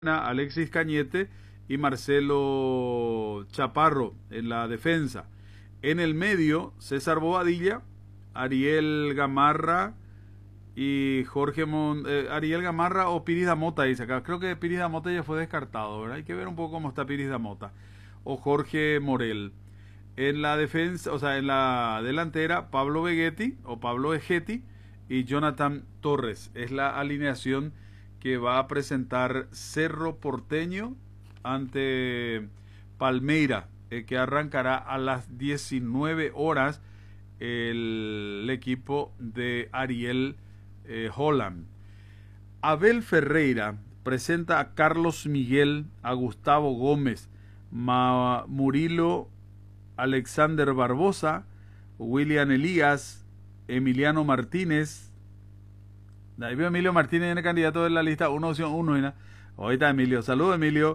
Alexis Cañete y Marcelo Chaparro en la defensa. En el medio, César Bobadilla, Ariel Gamarra y Ariel Gamarra o Piris Damota, dice acá. Creo que Piris Damota ya fue descartado, ¿verdad? Hay que ver un poco cómo está Piris Damota. O Jorge Morel. En la defensa, o sea, en la delantera, Pablo Vegetti o Pablo Vegetti y Jonathan Torres. Es la alineación que va a presentar Cerro Porteño ante Palmeira, que arrancará a las 19 horas el equipo de Ariel Holland. Abel Ferreira presenta a Carlos Miguel, a Gustavo Gómez, Murilo Alexander Barbosa, William Elías, Emiliano Martínez. Ahí veo Emilio Martínez en el candidato de la lista, una opción 1. Ahorita Emilio, saludos Emilio.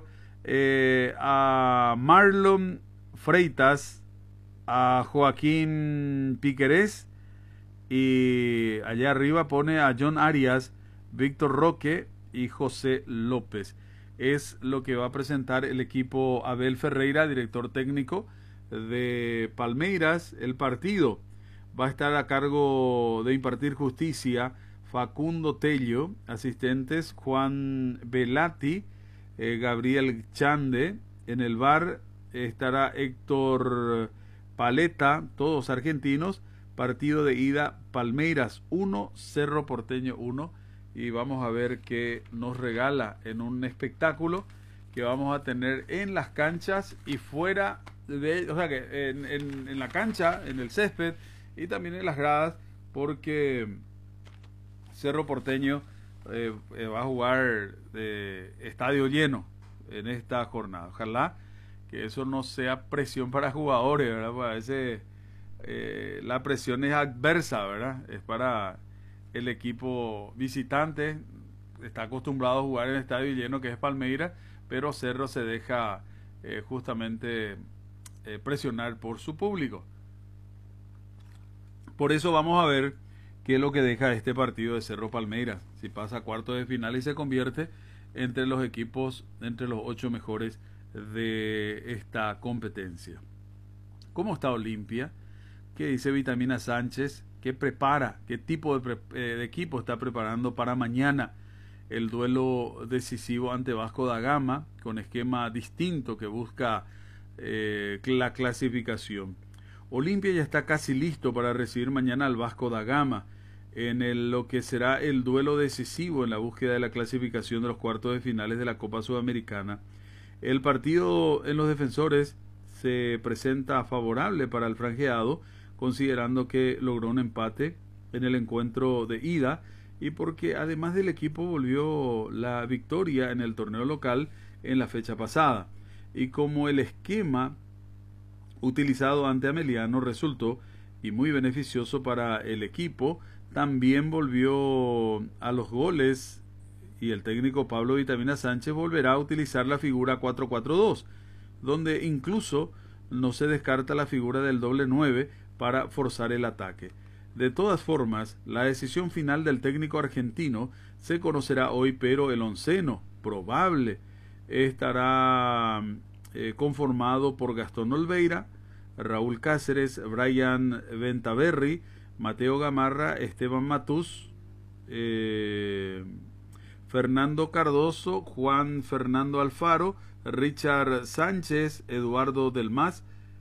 A Marlon Freitas, a Joaquín Piquerés y allá arriba pone a John Arias, Víctor Roque y José López. Es lo que va a presentar el equipo Abel Ferreira, director técnico de Palmeiras. El partido va a estar a cargo de impartir justicia Facundo Tello, asistentes Juan Velati, Gabriel Chande. En el VAR estará Héctor Paleta, todos argentinos. Partido de ida, Palmeiras 1, Cerro Porteño 1. Y vamos a ver qué nos regala en un espectáculo que vamos a tener en las canchas y fuera de, o sea que en la cancha, en el césped y también en las gradas, porque Cerro Porteño va a jugar estadio lleno en esta jornada. Ojalá que eso no sea presión para jugadores, ¿verdad? Pues a veces la presión es adversa, ¿verdad? Es para el equipo visitante, está acostumbrado a jugar en estadio lleno, que es Palmeiras, pero Cerro se deja justamente presionar por su público. Por eso vamos a ver qué es lo que deja este partido de Cerro Palmeiras, si pasa a cuartos de final y se convierte entre los equipos, entre los 8 mejores de esta competencia. ¿Cómo está Olimpia? ¿Qué dice Vitamina Sánchez? ¿Qué prepara? ¿Qué tipo de equipo está preparando para mañana? El duelo decisivo ante Vasco da Gama, con esquema distinto que busca la clasificación. Olimpia ya está casi listo para recibir mañana al Vasco da Gama en lo que será el duelo decisivo en la búsqueda de la clasificación de los cuartos de finales de la Copa Sudamericana. El partido en los defensores se presenta favorable para el franjeado, considerando que logró un empate en el encuentro de ida y porque además del equipo volvió la victoria en el torneo local en la fecha pasada. Y como el esquema utilizado ante Ameliano resultó y muy beneficioso para el equipo, también volvió a los goles y el técnico Pablo Vitamina Sánchez volverá a utilizar la figura 4-4-2, donde incluso no se descarta la figura del doble 9 para forzar el ataque. De todas formas, la decisión final del técnico argentino se conocerá hoy, pero el onceno probable estará conformado por Gastón Olveira, Raúl Cáceres, Brian Ventaverri, Mateo Gamarra, Esteban Matús, Fernando Cardoso, Juan Fernando Alfaro, Richard Sánchez, Eduardo Delmas,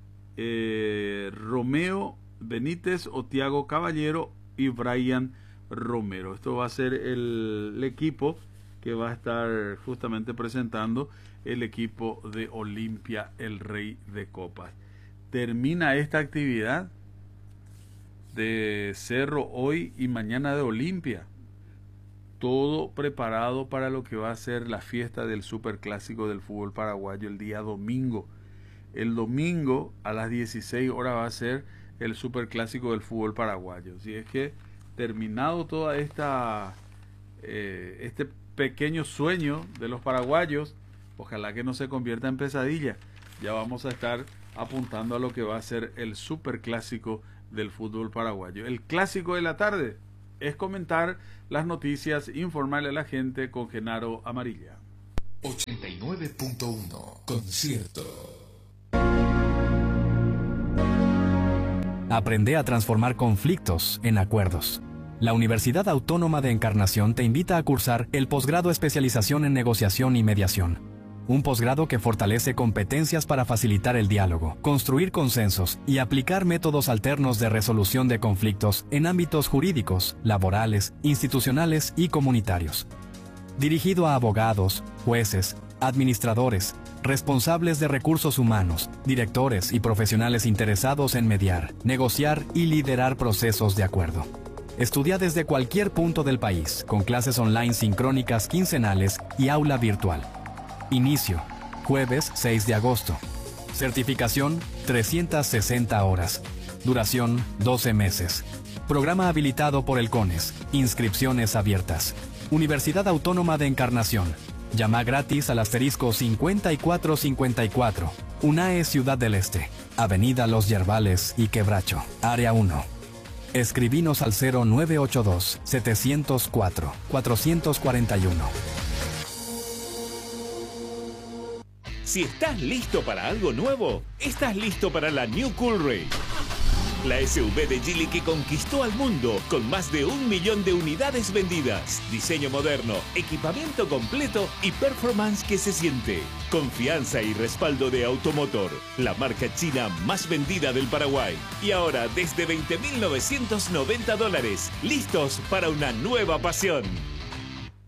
Romeo Benítez, Otiago Caballero y Brian Romero. Esto va a ser el equipo que va a estar justamente presentando el equipo de Olimpia, el Rey de Copas. Termina esta actividad de Cerro hoy y mañana de Olimpia. Todo preparado para lo que va a ser la fiesta del superclásico del fútbol paraguayo el día domingo. El domingo a las 16 horas va a ser el superclásico del fútbol paraguayo. Así es que terminado toda este pequeño sueño de los paraguayos, ojalá que no se convierta en pesadilla. Ya vamos a estar apuntando a lo que va a ser el superclásico del fútbol paraguayo. El clásico de la tarde es comentar las noticias, informarle a la gente con Genaro Amarilla. 89.1 Concierto. Aprende a transformar conflictos en acuerdos. La Universidad Autónoma de Encarnación te invita a cursar el posgrado Especialización en Negociación y Mediación. Un posgrado que fortalece competencias para facilitar el diálogo, construir consensos y aplicar métodos alternos de resolución de conflictos en ámbitos jurídicos, laborales, institucionales y comunitarios. Dirigido a abogados, jueces, administradores, responsables de recursos humanos, directores y profesionales interesados en mediar, negociar y liderar procesos de acuerdo. Estudia desde cualquier punto del país, con clases online sincrónicas quincenales y aula virtual. Inicio, jueves 6 de agosto. Certificación, 360 horas. Duración, 12 meses. Programa habilitado por el CONES. Inscripciones abiertas. Universidad Autónoma de Encarnación. Llama gratis al asterisco 5454. UNAE Ciudad del Este. Avenida Los Yerbales y Quebracho. Área 1. Escribinos al 0982-704-441. Si estás listo para algo nuevo, estás listo para la New Coolray. La SUV de Geely que conquistó al mundo con más de 1 millón de unidades vendidas. Diseño moderno, equipamiento completo y performance que se siente. Confianza y respaldo de Automotor, la marca china más vendida del Paraguay. Y ahora desde $20.990, listos para una nueva pasión.